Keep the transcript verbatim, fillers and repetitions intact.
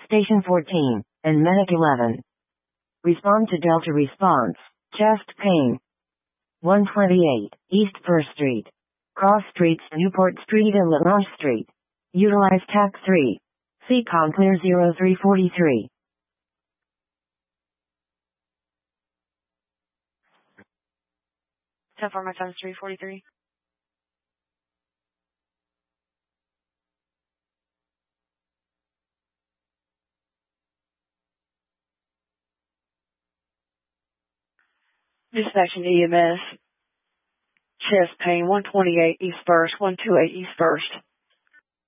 Station fourteen, and Medic eleven. Respond to Delta response. Chest pain. one twenty-eight, East First Street. Cross Streets, Newport Street and LaRoche Street. Utilize T A C three. C COM clear zero three forty-three. ten four, my time's three forty-three. Dispatching E M S. Chest pain, one twenty-eight East First, one twenty-eight East First.